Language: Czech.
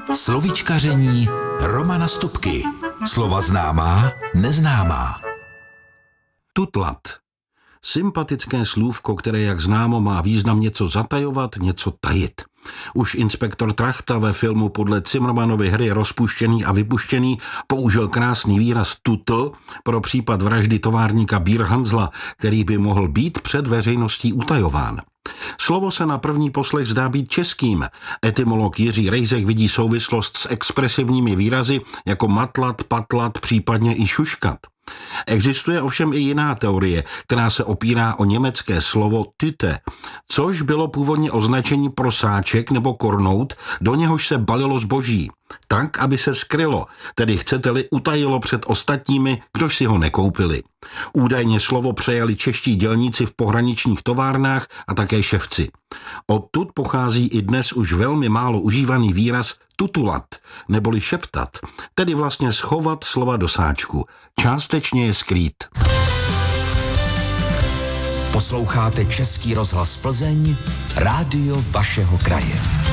Slovíčkaření Romana Stupky. Slova známá, neznámá. Tutlat. Sympatické slůvko, které, jak známo, má význam něco zatajovat, něco tajit. Už inspektor Trachta ve filmu podle Zimmermanovy hry Rozpuštěný a vypuštěný použil krásný výraz tutl pro případ vraždy továrníka Bierhansla, který by mohl být před veřejností utajován. Slovo se na první poslech zdá být českým. Etymolog Jiří Rejzek vidí souvislost s expresivními výrazy jako matlat, patlat, případně i šuškat. Existuje ovšem i jiná teorie, která se opírá o německé slovo Tüte, což bylo původně označení pro sáček nebo kornout, do něhož se balilo zboží, tak, aby se skrylo, tedy chcete-li utajilo před ostatními, kdož si ho nekoupili. Údajně slovo přejali čeští dělníci v pohraničních továrnách a také ševci. Odtud pochází i dnes už velmi málo užívaný výraz tutulat, neboli šeptat, tedy vlastně schovat slova do sáčku, částečně je skrýt. Posloucháte Český rozhlas Plzeň, rádio vašeho kraje.